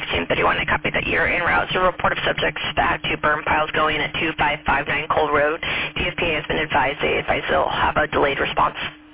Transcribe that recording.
1631. I copy that you're en route to a report of subjects that had two burn piles going at 2559 Cole Road. DFPA has been advised they'll have a delayed response.